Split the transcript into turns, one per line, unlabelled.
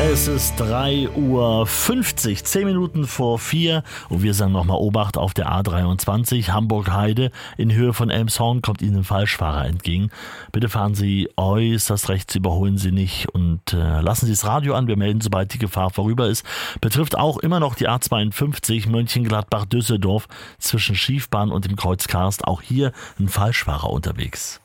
Es ist 3:50 Uhr, 10 Minuten vor 4 und wir sagen nochmal Obacht auf der A23 Hamburg-Heide. In Höhe von Elmshorn kommt Ihnen ein Falschfahrer entgegen. Bitte fahren Sie äußerst rechts, überholen Sie nicht und lassen Sie das Radio an. Wir melden, sobald die Gefahr vorüber ist. Betrifft auch immer noch die A52 Mönchengladbach-Düsseldorf zwischen Schiefbahn und dem Kreuz Karst. Auch hier ein Falschfahrer unterwegs.